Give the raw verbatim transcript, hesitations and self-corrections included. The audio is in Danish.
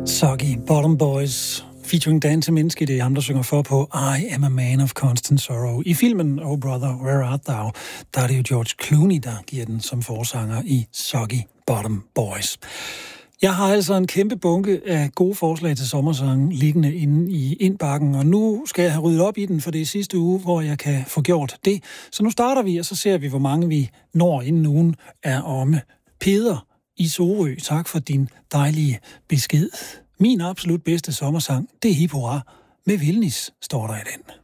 Soggy Bottom Boys featuring Dan Tyminski, det er ham, der synger for på I Am a Man of Constant Sorrow. I filmen Oh Brother, Where Art Thou, der er det jo George Clooney, der giver den som forsanger i Soggy Bottom Boys. Jeg har altså en kæmpe bunke af gode forslag til sommersange liggende inde i indbakken, og nu skal jeg have ryddet op i den, for det er sidste uge, hvor jeg kan få gjort det. Så nu starter vi, og så ser vi, hvor mange vi når, inden ugen er omme. Peder i Sorø, tak for din dejlige besked. Min absolut bedste sommersang, det er Hip Hurra med Vilnis, står der i den.